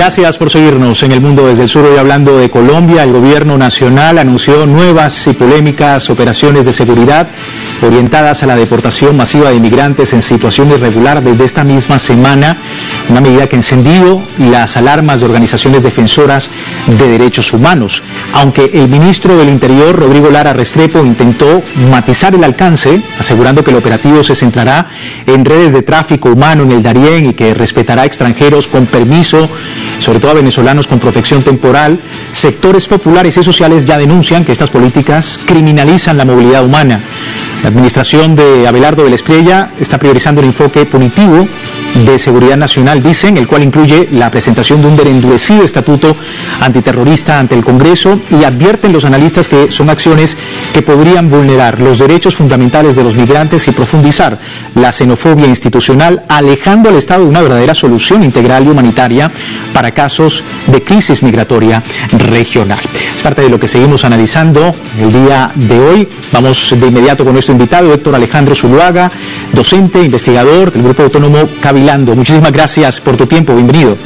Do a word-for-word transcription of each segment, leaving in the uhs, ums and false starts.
Gracias por seguirnos en El Mundo desde el Sur. Hoy hablando de Colombia, el gobierno nacional anunció nuevas y polémicas operaciones de seguridad orientadas a la deportación masiva de inmigrantes en situación irregular desde esta misma semana, una medida que ha encendido las alarmas de organizaciones defensoras de derechos humanos. Aunque el ministro del Interior, Rodrigo Lara Restrepo, intentó matizar el alcance, asegurando que el operativo se centrará en redes de tráfico humano en el Darién y que respetará a extranjeros con permiso, sobre todo a venezolanos con protección temporal, sectores populares y sociales ya denuncian que estas políticas criminalizan la movilidad humana. La administración de Abelardo de la Espriella está priorizando el enfoque punitivo de seguridad nacional, dicen, el cual incluye la presentación de un endurecido estatuto antiterrorista ante el Congreso, y advierten los analistas que son acciones que podrían vulnerar los derechos fundamentales de los migrantes y profundizar la xenofobia institucional, alejando al Estado de una verdadera solución integral y humanitaria para casos de crisis migratoria regional. Es parte de lo que seguimos analizando el día de hoy. Vamos de inmediato con nuestro invitado, Héctor Alejandro Zuluaga, docente, investigador del Grupo Autónomo Cavilando. Muchísimas gracias por tu tiempo, bienvenido.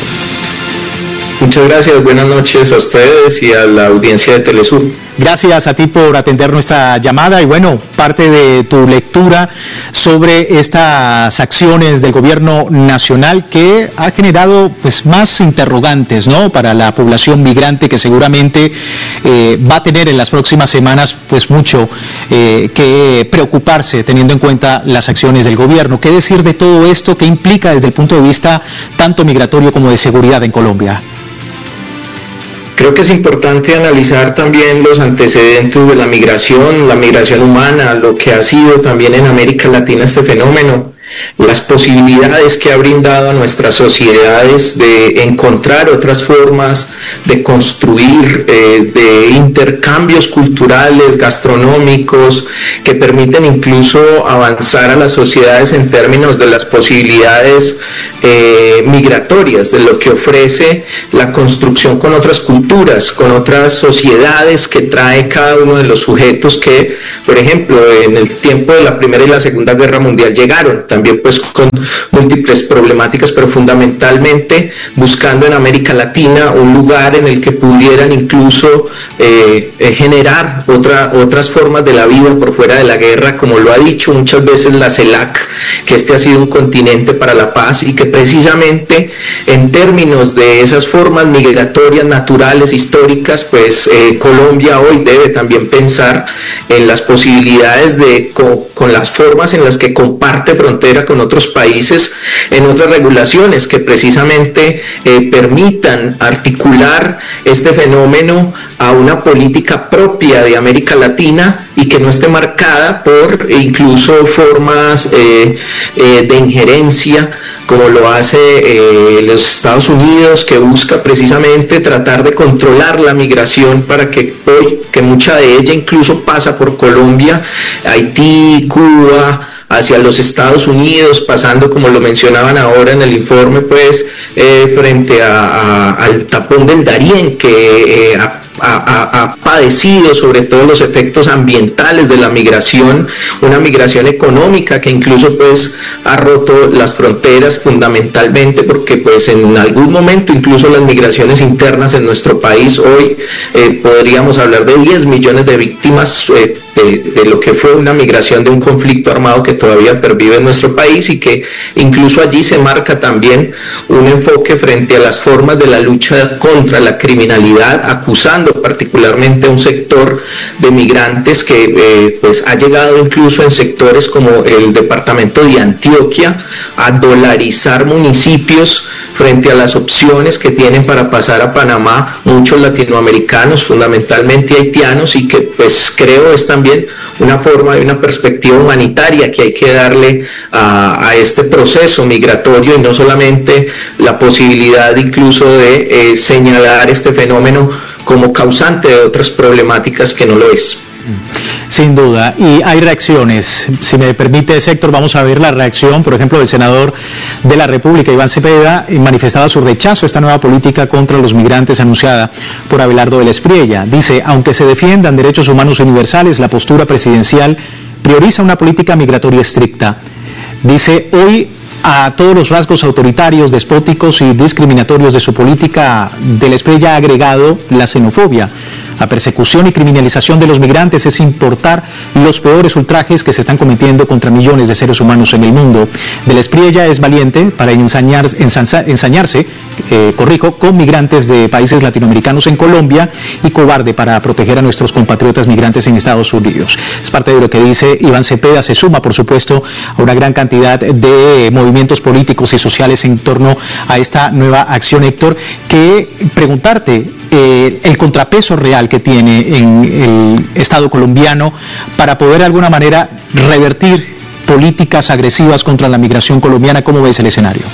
Muchas gracias, buenas noches a ustedes y a la audiencia de Telesur. Gracias a ti por atender nuestra llamada y bueno, parte de tu lectura sobre estas acciones del gobierno nacional que ha generado pues más interrogantes, ¿no?, para la población migrante, que seguramente eh, va a tener en las próximas semanas pues mucho eh, que preocuparse teniendo en cuenta las acciones del gobierno. ¿Qué decir de todo esto? ¿Qué implica desde el punto de vista tanto migratorio como de seguridad en Colombia? Creo que es importante analizar también los antecedentes de la migración, la migración humana, lo que ha sido también en América Latina este fenómeno, las posibilidades que ha brindado a nuestras sociedades de encontrar otras formas de construir, eh, de intercambios culturales, gastronómicos, que permiten incluso avanzar a las sociedades en términos de las posibilidades eh, migratorias, de lo que ofrece la construcción con otras culturas, con otras sociedades que trae cada uno de los sujetos que, por ejemplo, en el tiempo de la Primera y la Segunda Guerra Mundial llegaron, también pues con múltiples problemáticas, pero fundamentalmente buscando en América Latina un lugar en el que pudieran incluso eh, generar otra, otras formas de la vida por fuera de la guerra, como lo ha dicho muchas veces la CELAC, que este ha sido un continente para la paz y que precisamente en términos de esas formas migratorias naturales, históricas, pues eh, Colombia hoy debe también pensar en las posibilidades de, con, con las formas en las que comparte fronteras con otros países, en otras regulaciones que precisamente eh, permitan articular este fenómeno a una política propia de América Latina y que no esté marcada por incluso formas eh, eh, de injerencia como lo hace eh, los Estados Unidos, que busca precisamente tratar de controlar la migración para que hoy, que mucha de ella incluso pasa por Colombia, Haití, Cuba, hacia los Estados Unidos, pasando, como lo mencionaban ahora en el informe, pues eh, frente a, a, al tapón del Darién, que eh, ha Ha, ha, ha padecido sobre todo los efectos ambientales de la migración, una migración económica que incluso pues ha roto las fronteras fundamentalmente porque pues en algún momento incluso las migraciones internas en nuestro país hoy eh, podríamos hablar de diez millones de víctimas eh, de, de lo que fue una migración de un conflicto armado que todavía pervive en nuestro país y que incluso allí se marca también un enfoque frente a las formas de la lucha contra la criminalidad, acusando particularmente a un sector de migrantes que eh, pues ha llegado incluso en sectores como el departamento de Antioquia a dolarizar municipios frente a las opciones que tienen para pasar a Panamá muchos latinoamericanos, fundamentalmente haitianos, y que pues creo es también una forma y una perspectiva humanitaria que hay que darle a, a este proceso migratorio y no solamente la posibilidad incluso de eh, señalar este fenómeno como causante de otras problemáticas que no lo es. Sin duda, y hay reacciones. Si me permite, Héctor, vamos a ver la reacción, por ejemplo, del senador de la República, Iván Cepeda, manifestaba su rechazo a esta nueva política contra los migrantes anunciada por Abelardo de la Espriella. Dice, aunque se defiendan derechos humanos universales, la postura presidencial prioriza una política migratoria estricta. Dice, hoy A todos los rasgos autoritarios, despóticos y discriminatorios de su política, Del Espriella ha agregado la xenofobia. La persecución y criminalización de los migrantes es importar los peores ultrajes que se están cometiendo contra millones de seres humanos en el mundo. Del Espriella es valiente para ensañar, ensanza, ensañarse, eh, corrijo, con migrantes de países latinoamericanos en Colombia y cobarde para proteger a nuestros compatriotas migrantes en Estados Unidos. Es parte de lo que dice Iván Cepeda. Se suma, por supuesto, a una gran cantidad de movimientos políticos y sociales en torno a esta nueva acción, Héctor, que preguntarte eh, el contrapeso real que tiene en el Estado colombiano para poder de alguna manera revertir políticas agresivas contra la migración colombiana. ¿Cómo ves el escenario?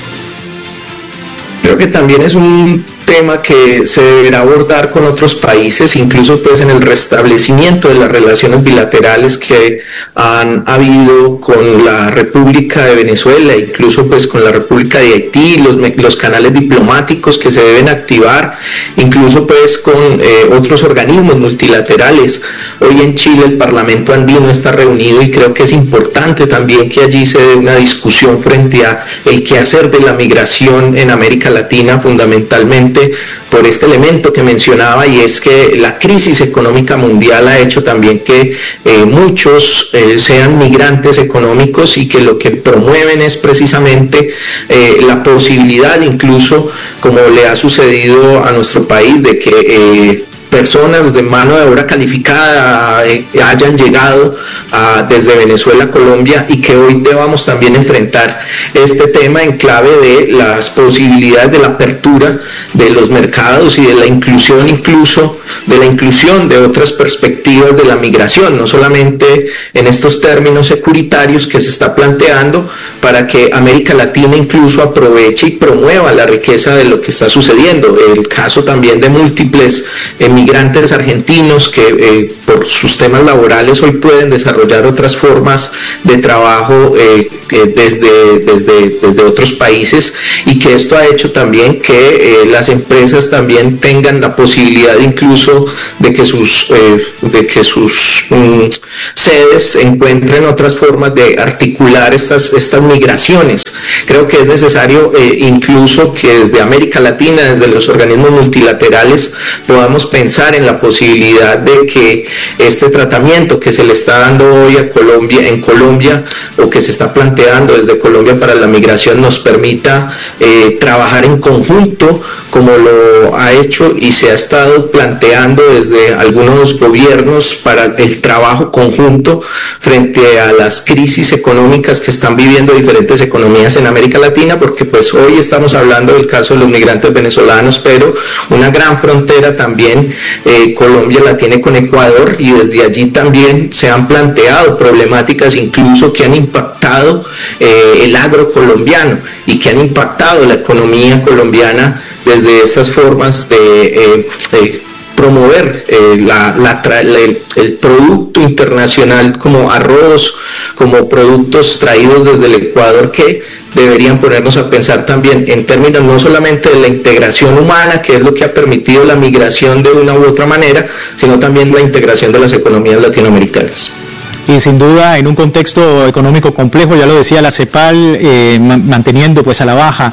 Creo que también es un tema que se deberá abordar con otros países, incluso pues en el restablecimiento de las relaciones bilaterales que han habido con la República de Venezuela, incluso pues con la República de Haití, los, los canales diplomáticos que se deben activar, incluso pues con eh, otros organismos multilaterales. Hoy en Chile el Parlamento andino está reunido y creo que es importante también que allí se dé una discusión frente a el quehacer de la migración en América Latina, fundamentalmente por este elemento que mencionaba, y es que la crisis económica mundial ha hecho también que eh, muchos eh, sean migrantes económicos y que lo que promueven es precisamente eh, la posibilidad, incluso como le ha sucedido a nuestro país, de que eh, personas de mano de obra calificada eh, hayan llegado a, desde Venezuela a Colombia, y que hoy debamos también enfrentar este tema en clave de las posibilidades de la apertura de los mercados y de la inclusión, incluso de la inclusión de otras perspectivas de la migración, no solamente en estos términos securitarios que se está planteando, para que América Latina incluso aproveche y promueva la riqueza de lo que está sucediendo. El caso también de múltiples eh, migrantes argentinos que eh, por sus temas laborales hoy pueden desarrollar otras formas de trabajo eh, eh, desde, desde, desde otros países, y que esto ha hecho también que eh, las empresas también tengan la posibilidad incluso de que sus, eh, de que sus um, sedes encuentren otras formas de articular estas, estas migraciones. Creo que es necesario eh, incluso que desde América Latina, desde los organismos multilaterales, podamos pensar en la posibilidad de que este tratamiento que se le está dando hoy a Colombia, en Colombia, o que se está planteando desde Colombia para la migración, nos permita eh, trabajar en conjunto, como lo ha hecho y se ha estado planteando desde algunos gobiernos, para el trabajo conjunto frente a las crisis económicas que están viviendo diferentes economías en América Latina, porque pues hoy estamos hablando del caso de los migrantes venezolanos, pero una gran frontera también eh, Colombia la tiene con Ecuador, y desde allí también se han planteado problemáticas incluso que han impactado eh, el agro colombiano y que han impactado la economía colombiana desde estas formas de, eh, de promover eh, la, la, la, el, el producto internacional como arroz, como productos traídos desde el Ecuador, que deberían ponernos a pensar también en términos no solamente de la integración humana, que es lo que ha permitido la migración de una u otra manera, sino también la integración de las economías latinoamericanas. Y sin duda en un contexto económico complejo, ya lo decía la CEPAL, eh, manteniendo pues a la baja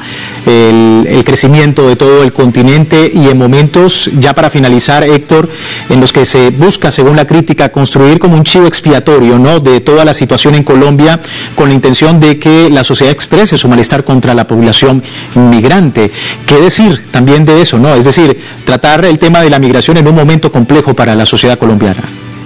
el, el crecimiento de todo el continente, y en momentos, ya para finalizar, Héctor, en los que se busca, según la crítica, construir como un chivo expiatorio, ¿no?, de toda la situación en Colombia, con la intención de que la sociedad exprese su malestar contra la población migrante. ¿Qué decir también de eso, no? Es decir, tratar el tema de la migración en un momento complejo para la sociedad colombiana.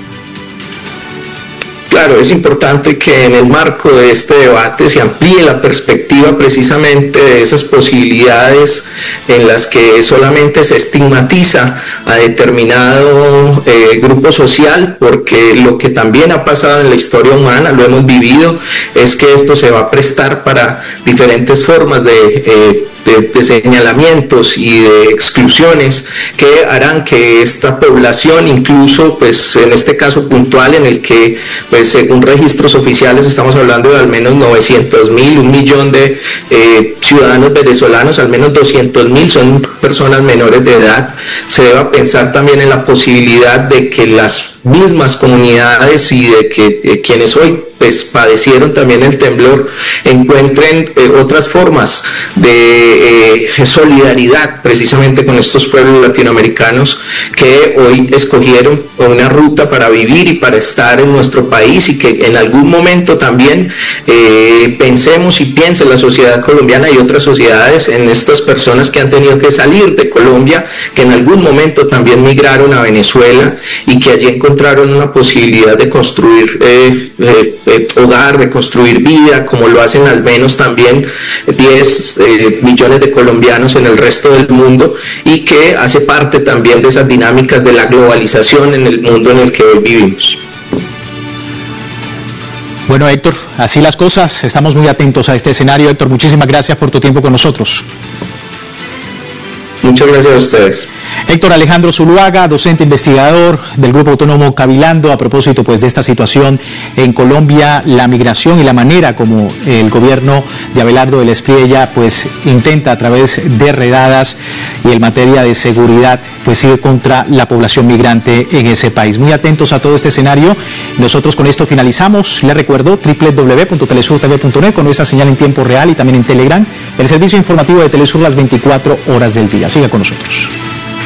Claro, es importante que en el marco de este debate se amplíe la perspectiva precisamente de esas posibilidades en las que solamente se estigmatiza a determinado eh, grupo social, porque lo que también ha pasado en la historia humana, lo hemos vivido, es que esto se va a prestar para diferentes formas de eh, De, de señalamientos y de exclusiones que harán que esta población, incluso pues en este caso puntual en el que pues según registros oficiales estamos hablando de al menos novecientos mil, un millón de eh, ciudadanos venezolanos, al menos doscientos mil son personas menores de edad, se deba pensar también en la posibilidad de que las mismas comunidades y de que eh, quienes hoy pues padecieron también el temblor encuentren eh, otras formas de eh, solidaridad precisamente con estos pueblos latinoamericanos que hoy escogieron una ruta para vivir y para estar en nuestro país, y que en algún momento también eh, pensemos y piense la sociedad colombiana y otras sociedades en estas personas que han tenido que salir de Colombia, que en algún momento también migraron a Venezuela y que allí encontraron una posibilidad de construir eh, eh, Eh, hogar, de construir vida, como lo hacen al menos también diez eh, millones de colombianos en el resto del mundo, y que hace parte también de esas dinámicas de la globalización en el mundo en el que hoy vivimos. Bueno, Héctor, así las cosas, estamos muy atentos a este escenario. Héctor, muchísimas gracias por tu tiempo con nosotros. Muchas gracias a ustedes. Héctor Alejandro Zuluaga, docente investigador del Grupo Autónomo Cavilando, a propósito pues de esta situación en Colombia, la migración y la manera como el gobierno de Abelardo del Espriella pues intenta a través de redadas y en materia de seguridad pues ir contra la población migrante en ese país. Muy atentos a todo este escenario. Nosotros con esto finalizamos. Les recuerdo doble u doble u doble u punto telesur t v punto net con nuestra señal en tiempo real y también en Telegram, el servicio informativo de Telesur las veinticuatro horas del día. Siga con nosotros.